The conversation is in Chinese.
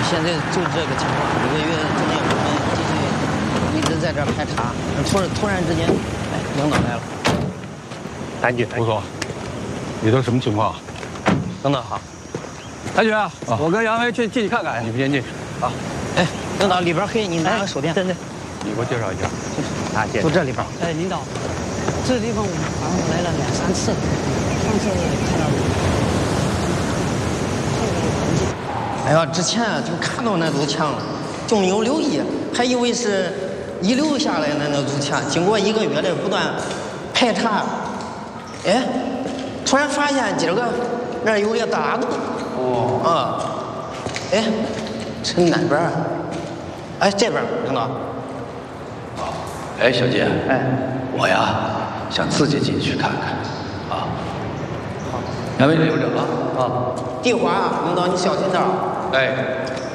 现在就这个情况，1个月之内我们继续一直在这儿排查，突然之间，哎，领导来了。 谭局，吴总，里头什么情况？ 领导好。 谭局，我跟杨威进去看看，你们先进去。好。 哎，领导里边黑，你拿个手电。对。 你给我介绍一下。 啊，就这里边。 哎，领导，这地方我们好像来了2、3次了，上次看到痕迹。 哎呀，之前啊就看到那堵墙了，就没有留意，还以为是遗留下来的那堵墙。经过1个月的不断排查，哎，突然发现今儿个那儿有个大洞。哦。啊。哎，是哪边啊？哎，这边，领导。 哎，小杰，哎，我呀想自己进去看看，啊。杨威领着啊。 地滑，领导你小心点儿。 哎。